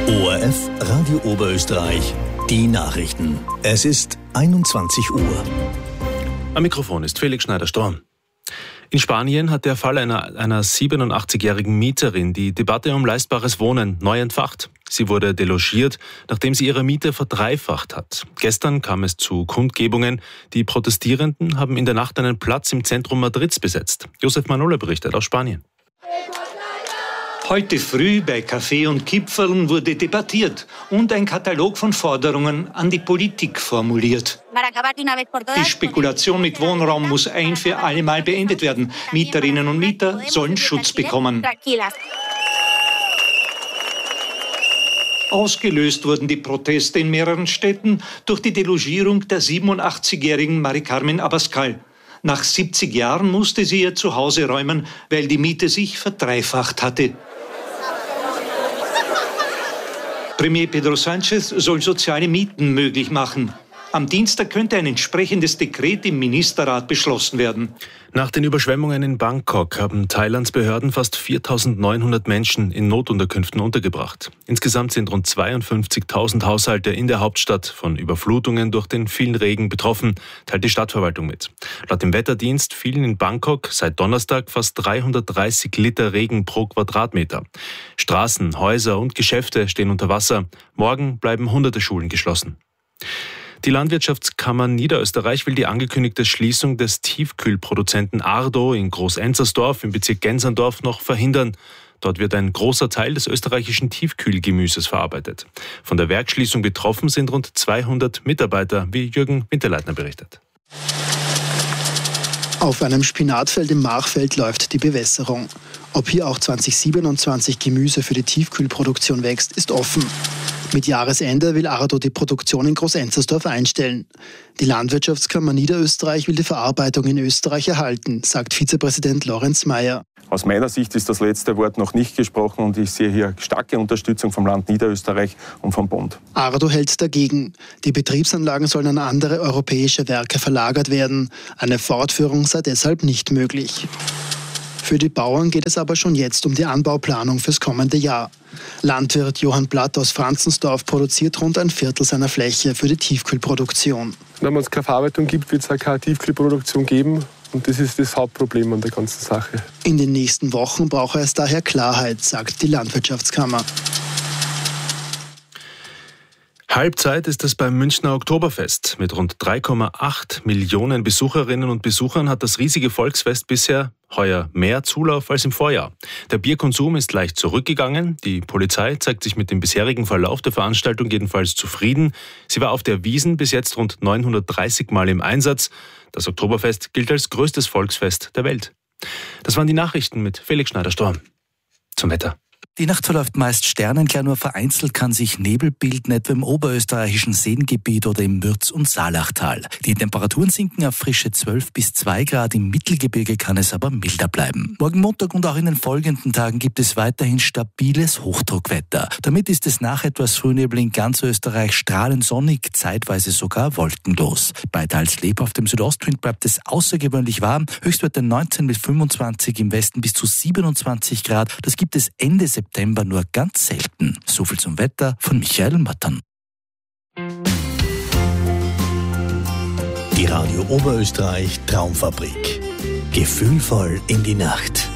ORF Radio Oberösterreich, die Nachrichten. Es ist 21 Uhr. Am Mikrofon ist Felix Schneider-Storm. In Spanien hat der Fall einer 87-jährigen Mieterin die Debatte um leistbares Wohnen neu entfacht. Sie wurde delogiert, nachdem sie ihre Miete verdreifacht hat. Gestern kam es zu Kundgebungen. Die Protestierenden haben in der Nacht einen Platz im Zentrum Madrids besetzt. Josef Manole berichtet aus Spanien. Heute früh bei Kaffee und Kipferln wurde debattiert und ein Katalog von Forderungen an die Politik formuliert. Die Spekulation mit Wohnraum muss ein für alle Mal beendet werden. Mieterinnen und Mieter sollen Schutz bekommen. Ausgelöst wurden die Proteste in mehreren Städten durch die Delogierung der 87-jährigen Mari Carmen Abascal. Nach 70 Jahren musste sie ihr Zuhause räumen, weil die Miete sich verdreifacht hatte. Premier Pedro Sánchez soll soziale Mieten möglich machen. Am Dienstag könnte ein entsprechendes Dekret im Ministerrat beschlossen werden. Nach den Überschwemmungen in Bangkok haben Thailands Behörden fast 4.900 Menschen in Notunterkünften untergebracht. Insgesamt sind rund 52.000 Haushalte in der Hauptstadt von Überflutungen durch den vielen Regen betroffen, teilt die Stadtverwaltung mit. Laut dem Wetterdienst fielen in Bangkok seit Donnerstag fast 330 Liter Regen pro Quadratmeter. Straßen, Häuser und Geschäfte stehen unter Wasser. Morgen bleiben hunderte Schulen geschlossen. Die Landwirtschaftskammer Niederösterreich will die angekündigte Schließung des Tiefkühlproduzenten Ardo in Groß-Enzersdorf im Bezirk Genserndorf noch verhindern. Dort wird ein großer Teil des österreichischen Tiefkühlgemüses verarbeitet. Von der Werksschließung betroffen sind rund 200 Mitarbeiter, wie Jürgen Winterleitner berichtet. Auf einem Spinatfeld im Machfeld läuft die Bewässerung. Ob hier auch 2027 Gemüse für die Tiefkühlproduktion wächst, ist offen. Mit Jahresende will Ardo die Produktion in Groß-Enzersdorf einstellen. Die Landwirtschaftskammer Niederösterreich will die Verarbeitung in Österreich erhalten, sagt Vizepräsident Lorenz Mayer. Aus meiner Sicht ist das letzte Wort noch nicht gesprochen und ich sehe hier starke Unterstützung vom Land Niederösterreich und vom Bund. Ardo hält dagegen. Die Betriebsanlagen sollen an andere europäische Werke verlagert werden. Eine Fortführung sei deshalb nicht möglich. Für die Bauern geht es aber schon jetzt um die Anbauplanung fürs kommende Jahr. Landwirt Johann Blatt aus Franzensdorf produziert rund ein Viertel seiner Fläche für die Tiefkühlproduktion. Wenn es keine Verarbeitung gibt, wird es auch keine Tiefkühlproduktion geben. Und das ist das Hauptproblem an der ganzen Sache. In den nächsten Wochen brauche es daher Klarheit, sagt die Landwirtschaftskammer. Halbzeit ist es beim Münchner Oktoberfest. Mit rund 3,8 Millionen Besucherinnen und Besuchern hat das riesige Volksfest bisher heuer mehr Zulauf als im Vorjahr. Der Bierkonsum ist leicht zurückgegangen. Die Polizei zeigt sich mit dem bisherigen Verlauf der Veranstaltung jedenfalls zufrieden. Sie war auf der Wiesn bis jetzt rund 930 Mal im Einsatz. Das Oktoberfest gilt als größtes Volksfest der Welt. Das waren die Nachrichten mit Felix Schneider-Storm. Zum Wetter. Die Nacht verläuft meist sternenklar, nur vereinzelt kann sich Nebel bilden, etwa im oberösterreichischen Seengebiet oder im Mürz- und Saalachtal. Die Temperaturen sinken auf frische 12 bis 2 Grad, im Mittelgebirge kann es aber milder bleiben. Morgen Montag und auch in den folgenden Tagen gibt es weiterhin stabiles Hochdruckwetter. Damit ist es nach etwas Frühnebel in ganz Österreich strahlend sonnig, zeitweise sogar wolkenlos. Bei teils lebhaftem Südostwind bleibt es außergewöhnlich warm, Höchstwerte 19 bis 25, im Westen bis zu 27 Grad. Das gibt es Ende September nur ganz selten. So viel zum Wetter von Michael Mattern. Die Radio Oberösterreich Traumfabrik. Gefühlvoll in die Nacht.